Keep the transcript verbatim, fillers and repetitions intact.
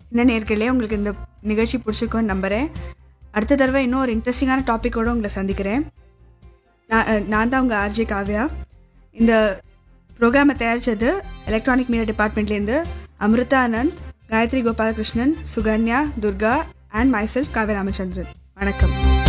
என்ன நேர்களே, உங்களுக்கு இந்த நிகழ்ச்சி பிடிச்சிருக்கோன்னு நம்புகிறேன். அடுத்த தடவை இன்னும் ஒரு இன்ட்ரெஸ்டிங்கான டாப்பிக்கோடு உங்களை சந்திக்கிறேன். நான் நான் தான் உங்கள் ஆர்ஜே காவ்யா. இந்த ப்ரோக்ராமை தயாரித்தது electronic media டிபார்ட்மெண்ட்லேருந்து Amrita Anand, Gayatri Gopalakrishnan, Sukanya, Durga and my self Kavya Ramachandran. வணக்கம்.